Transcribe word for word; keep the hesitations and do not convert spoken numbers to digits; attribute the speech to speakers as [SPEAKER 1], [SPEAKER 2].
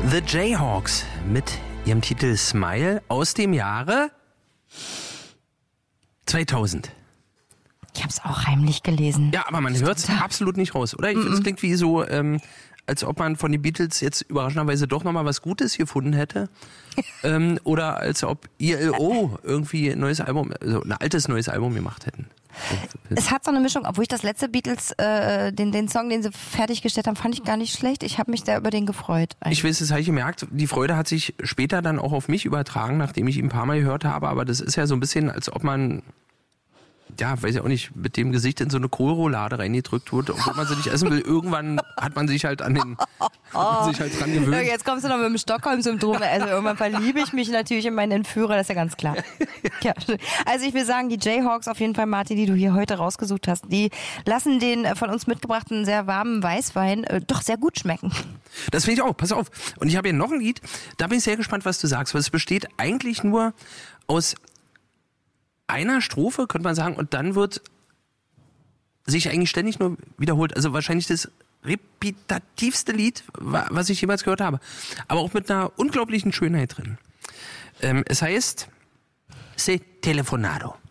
[SPEAKER 1] The Jayhawks mit ihrem Titel Smile aus dem Jahre zweitausend.
[SPEAKER 2] Ich habe es auch heimlich gelesen.
[SPEAKER 1] Ja, aber man hört es absolut nicht raus, oder? Ich finde, es klingt wie so, ähm, als ob man von den Beatles jetzt überraschenderweise doch nochmal was Gutes gefunden hätte. ähm, oder als ob I L O irgendwie ein neues Album, also ein altes neues Album gemacht hätten.
[SPEAKER 2] Es hat so eine Mischung, obwohl ich das letzte Beatles, äh, den, den Song, den sie fertiggestellt haben, fand ich gar nicht schlecht. Ich habe mich sehr über den gefreut. Eigentlich.
[SPEAKER 1] Ich weiß, das habe ich gemerkt, die Freude hat sich später dann auch auf mich übertragen, nachdem ich ihn ein paar Mal gehört habe, aber das ist ja so ein bisschen, als ob man, ja, weiß ich auch nicht, mit dem Gesicht in so eine Kohlroulade reingedrückt wurde, obwohl man sie nicht essen will. Irgendwann hat man sich halt an den, hat man sich halt dran gewöhnt.
[SPEAKER 2] Jetzt kommst du noch mit dem Stockholm-Syndrom. Also irgendwann verliebe ich mich natürlich in meinen Entführer, das ist ja ganz klar. Ja. Also ich will sagen, die Jayhawks auf jeden Fall, Martin, die du hier heute rausgesucht hast, die lassen den von uns mitgebrachten sehr warmen Weißwein äh, doch sehr gut schmecken.
[SPEAKER 1] Das finde ich auch, pass auf. Und ich habe hier noch ein Lied, da bin ich sehr gespannt, was du sagst, weil es besteht eigentlich nur aus einer Strophe, könnte man sagen, und dann wird sich eigentlich ständig nur wiederholt. Also wahrscheinlich das repetitivste Lied, was ich jemals gehört habe. Aber auch mit einer unglaublichen Schönheit drin. Ähm, es heißt Se Telefonado.